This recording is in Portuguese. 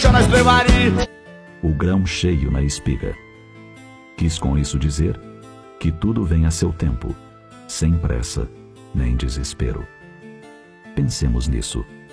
deixa nós prevarir. O grão cheio na espiga. Quis com isso dizer que tudo vem a seu tempo, sem pressa nem desespero. Pensemos nisso.